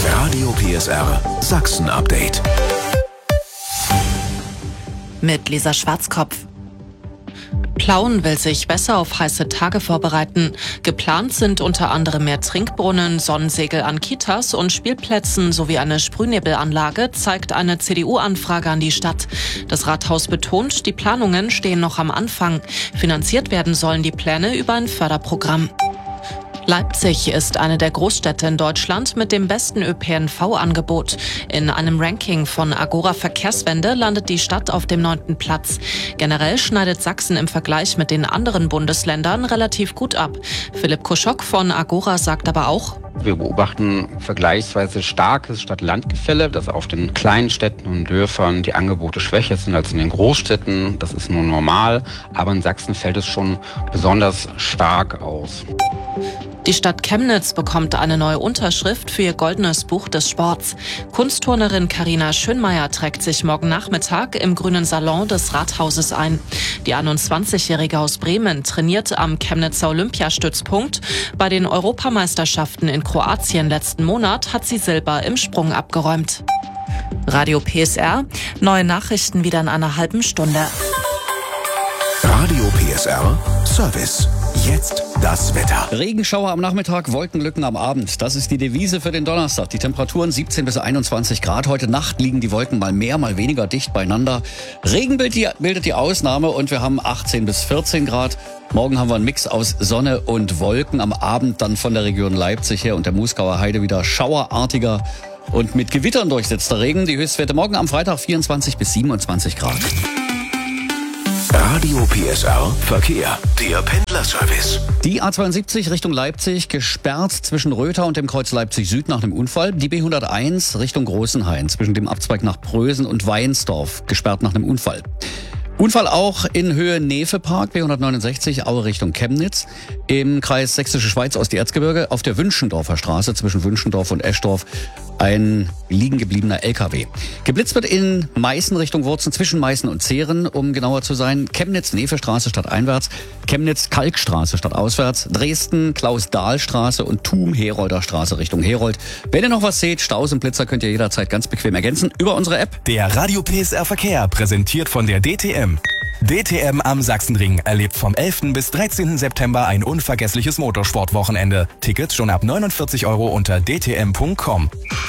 Radio PSR Sachsen-Update. Mit Lisa Schwarzkopf. Plauen will sich besser auf heiße Tage vorbereiten. Geplant sind unter anderem mehr Trinkbrunnen, Sonnensegel an Kitas und Spielplätzen sowie eine Sprühnebelanlage, zeigt eine CDU-Anfrage an die Stadt. Das Rathaus betont, die Planungen stehen noch am Anfang. Finanziert werden sollen die Pläne über ein Förderprogramm. Leipzig ist eine der Großstädte in Deutschland mit dem besten ÖPNV-Angebot. In einem Ranking von Agora Verkehrswende landet die Stadt auf dem 9. Platz. Generell schneidet Sachsen im Vergleich mit den anderen Bundesländern relativ gut ab. Philipp Kuschok von Agora sagt aber auch: Wir beobachten vergleichsweise starkes Stadt-Land-Gefälle, dass auf den kleinen Städten und Dörfern die Angebote schwächer sind als in den Großstädten. Das ist nur normal, aber in Sachsen fällt es schon besonders stark aus. Die Stadt Chemnitz bekommt eine neue Unterschrift für ihr goldenes Buch des Sports. Kunstturnerin Carina Schönmeier trägt sich morgen Nachmittag im grünen Salon des Rathauses ein. Die 21-Jährige aus Bremen trainiert am Chemnitzer Olympiastützpunkt. Bei den Europameisterschaften in Kroatien letzten Monat hat sie Silber im Sprung abgeräumt. Radio PSR, neue Nachrichten wieder in einer halben Stunde. Radio PSR Service. Jetzt das Wetter. Regenschauer am Nachmittag, Wolkenlücken am Abend. Das ist die Devise für den Donnerstag. Die Temperaturen 17 bis 21 Grad. Heute Nacht liegen die Wolken mal mehr, mal weniger dicht beieinander. Regen bildet die Ausnahme und wir haben 18 bis 14 Grad. Morgen haben wir einen Mix aus Sonne und Wolken. Am Abend dann von der Region Leipzig her und der Moosgauer Heide wieder schauerartiger und mit Gewittern durchsetzter Regen. Die Höchstwerte morgen am Freitag 24 bis 27 Grad. Radio PSR Verkehr. Der Pendlerservice. Die A72 Richtung Leipzig gesperrt zwischen Rötha und dem Kreuz Leipzig Süd nach dem Unfall. Die B101 Richtung Großenhain zwischen dem Abzweig nach Prösen und Weinsdorf gesperrt nach dem Unfall. Unfall auch in Höhe Nefepark, B169, Aue Richtung Chemnitz. Im Kreis Sächsische Schweiz Ost-Erzgebirge auf der Wünschendorfer Straße zwischen Wünschendorf und Eschdorf ein liegen gebliebener LKW. Geblitzt wird in Meißen Richtung Wurzen zwischen Meißen und Zehren, um genauer zu sein. Chemnitz-Nefestraße stadteinwärts, Chemnitz-Kalkstraße stadtauswärts, Dresden, Klaus-Dahl-Straße und Thum-Herolder Straße Richtung Herold. Wenn ihr noch was seht, Staus und Blitzer könnt ihr jederzeit ganz bequem ergänzen über unsere App. Der Radio PSR Verkehr, präsentiert von der DTM. DTM am Sachsenring erlebt vom 11. bis 13. September ein unvergessliches Motorsportwochenende. Tickets schon ab 49 € unter dtm.com.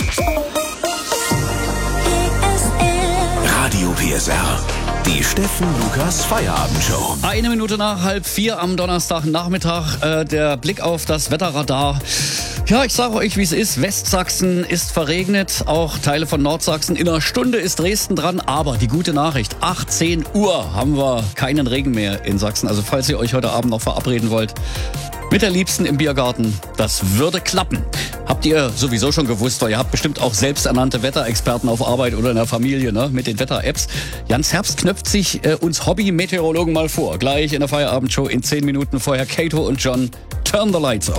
Radio PSR. Die Steffen Lukas Feierabendshow. 1 Minute nach 3:30 am Donnerstagnachmittag. Der Blick auf das Wetterradar. Ja, ich sage euch, wie es ist. Westsachsen ist verregnet, auch Teile von Nordsachsen. In einer Stunde ist Dresden dran, aber die gute Nachricht, 18 Uhr haben wir keinen Regen mehr in Sachsen. Also falls ihr euch heute Abend noch verabreden wollt mit der Liebsten im Biergarten, das würde klappen. Habt ihr sowieso schon gewusst, weil ihr habt bestimmt auch selbsternannte Wetterexperten auf Arbeit oder in der Familie, ne, mit den Wetter-Apps. Jans Herbst knöpft sich uns Hobby-Meteorologen mal vor. Gleich in der Feierabendshow in 10 Minuten vorher Kato und John. Turn the lights off.